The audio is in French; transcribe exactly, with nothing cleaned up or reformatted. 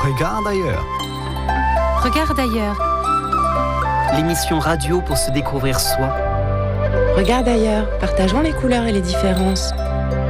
Regarde ailleurs. Regarde ailleurs. L'émission radio pour se découvrir soi. Regarde ailleurs, partageons les couleurs et les différences.